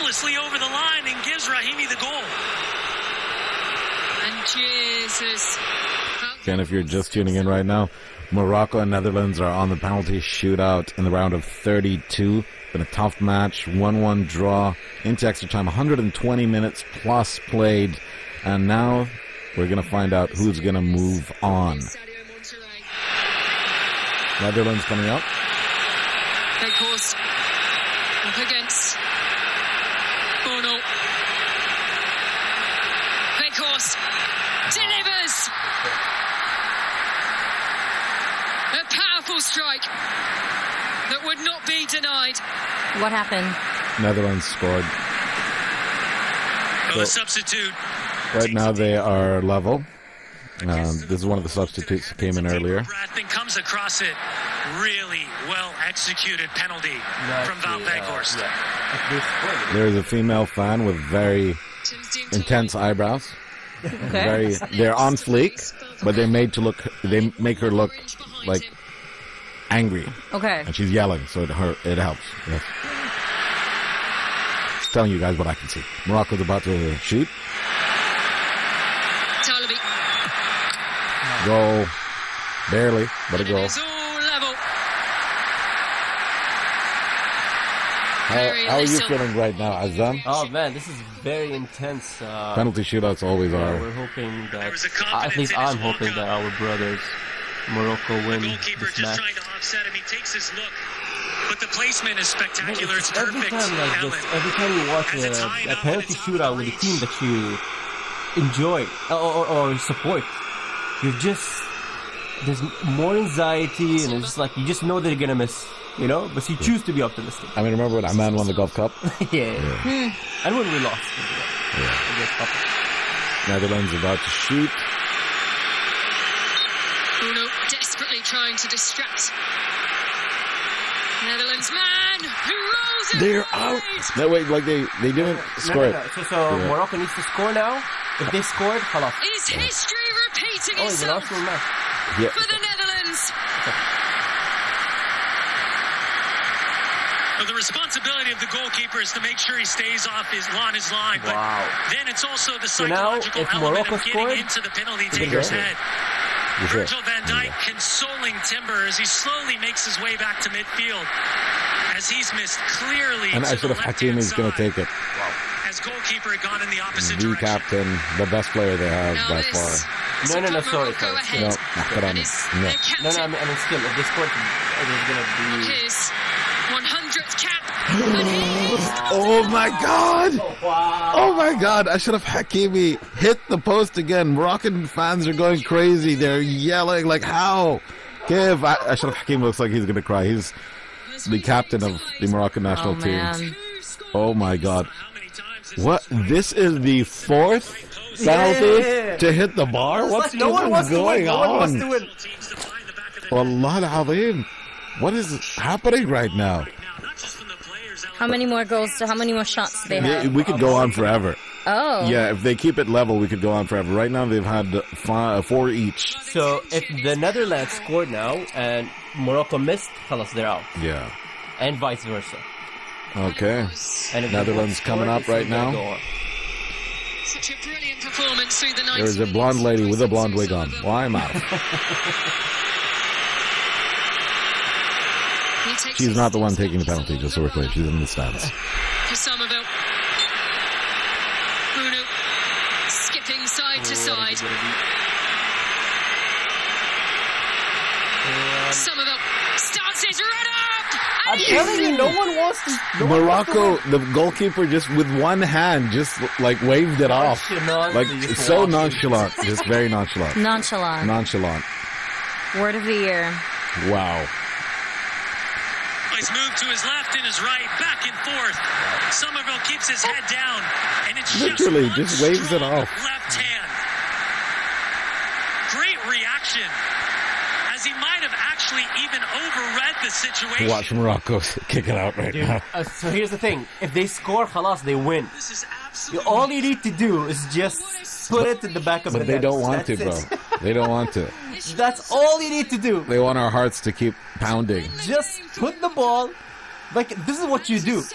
seamlessly over the line and gives Rahimi the goal. And Jesus. And if you're just tuning in right now, Morocco and Netherlands are on the penalty shootout in the round of 32. Been a tough match, 1-1 draw into extra time, 120 minutes plus played. And now we're going to find out who's going to move on. Netherlands coming up. Weghorst up against Bono. Weghorst delivers a powerful strike that would not be denied. What happened? Netherlands scored. Well, the substitute. Right now they are level. This is one of the substitutes that came in earlier. Bradman comes across it. Really well executed penalty from Wout Weghorst. There is a female fan with very intense eyebrows. Okay. They're on fleek, but they make her look like angry. Okay. And she's yelling, so it helps. Yes. Just telling you guys what I can see. Morocco's about to shoot. Talabi. Goal. Barely, but a goal. It's all level. How are you feeling right now, Azam? Oh man, this is very intense. Penalty shootouts always are. We're hoping that, at least I'm hoping that our brothers, Morocco, win Goalkeeper this just match. trying to offset him. He takes his look. But the placement is spectacular. It's Every perfect. time like this, every time you watch a penalty shootout with a team that you enjoy or support, there's more anxiety and it's just like you just know that you're gonna miss, you know. But you choose to be optimistic. I mean, remember when Amman won the Gulf Cup? Yeah. And when we lost. Netherlands about to shoot. Bruno desperately trying to distract Netherlands man who rolls it. They're out. No, wait, like they didn't score it. So Morocco needs to score now. If they scored, halas. Is history repeating Oh, it's an itself Arsenal match. Yeah. for the Netherlands? Well, the responsibility of the goalkeeper is to make sure he stays on his line. But then it's also the now, psychological if element Morocco of getting scored, into the penalty taker's head. Virgil van Dijk consoling Timber as he slowly makes his way back to midfield. As he's missed clearly. And Achraf Hakimi is going to take it. As goalkeeper had gone in the opposite The direction. captain, the best player they have Now by this far. No, sorry. Morocco ahead. No, And is no. their No, captain I mean still, if they scored, it was gonna be. his 100th cap. And he's Oh my God! Wow. Oh my God! Achraf Hakimi hit the post again. Moroccan fans are going crazy. They're yelling like, "How?" Achraf Hakimi looks like he's going to cry. He's the captain of the Moroccan national team. Man. Oh my God! What? This is the fourth penalty to hit the bar. What's No one wants to win. going No one wants on? to win. Wallah al-Azim. What is happening right now? How many more shots do they have? We could go on forever. Oh. Yeah, if they keep it level, we could go on forever. Right now, they've had 4 each. So if the Netherlands scored now and Morocco missed, halas, they're out, Yeah. and vice versa. Okay. And if Netherlands they coming scored, up right it's gonna now. go on. such a brilliant performance through the 90 There's a blonde lady with a blonde wig on. Why am I? She's not the one taking the penalty, just so we're clear. She's in the stands. For Somerville. Bruno skipping side to side. Somerville starts his run up! I'm telling you, no one wants to. Morocco, the goalkeeper, just with one hand, just like waved it off. Like, it's so nonchalant. Just very nonchalant. Nonchalant. Nonchalant. Word of the year. Wow. He's moved to his left and his right, back and forth. Somerville keeps his head down, and it's Literally, just just waves it off. Left hand. Great reaction, as he might have actually even overread the situation. Watch Morocco kick it out right now. So here's the thing: if they score, halas, they win. This is absolutely. All you need to do is just put it in the back of the But net. they don't want to, That's bro. it. They don't want to. That's all you need to do. They want our hearts to keep pounding. Just put the ball. Like, this is what you do.